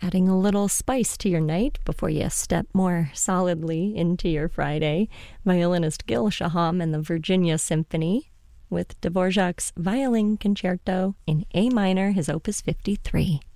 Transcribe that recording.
Adding a little spice to your night before you step more solidly into your Friday, violinist Gil Shaham and the Virginia Symphony with Dvorak's Violin Concerto in A minor, his Opus 53.